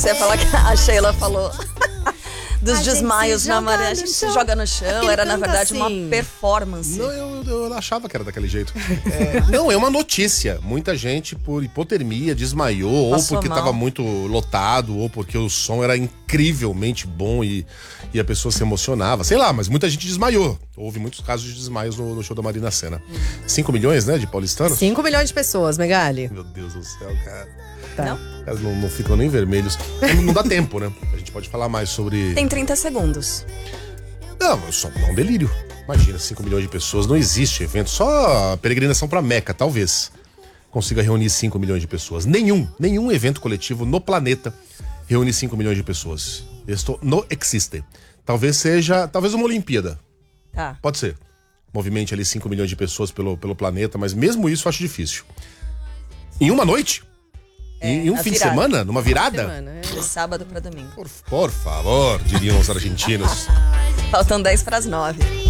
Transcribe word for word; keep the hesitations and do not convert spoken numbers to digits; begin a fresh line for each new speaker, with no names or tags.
Você ia falar que a Sheila falou dos
A
desmaios
gente se
na
joga
maré. A
no
gente se
chão.
joga no chão.
Ele
Era, na
canta
verdade, uma
assim.
performance.
Não, eu, eu, eu achava que era daquele jeito. É, não, é uma notícia. Muita gente, por hipotermia, desmaiou,
Passou
ou porque
mal.
estava muito lotado, ou porque o som era incrivelmente bom e, e a pessoa se emocionava. Sei lá, mas muita gente desmaiou. Houve muitos casos de desmaios no, no show da Marina Sena. cinco milhões, né, de paulistanos?
cinco milhões de pessoas, Megali.
Meu Deus do céu, cara.
Tá.
Não?
Os caras não, não ficam nem vermelhos. Não, não dá tempo, né? A gente pode falar mais sobre...
Tem trinta segundos.
Não, é só é um delírio. Imagina, cinco milhões de pessoas. Não existe evento. Só a peregrinação pra Meca, talvez, consiga reunir cinco milhões de pessoas. Nenhum, nenhum evento coletivo no planeta reúne cinco milhões de pessoas. Isto não existe. Talvez seja, talvez uma Olimpíada.
Tá.
Pode ser. Movimente ali cinco milhões de pessoas pelo, pelo planeta, mas mesmo isso eu acho difícil. Em uma noite? em, em um
a
fim
virada.
de semana? Numa virada?
Semana, é.
De sábado pra domingo.
Por, por favor, diriam os argentinos.
Faltam dez pras nove.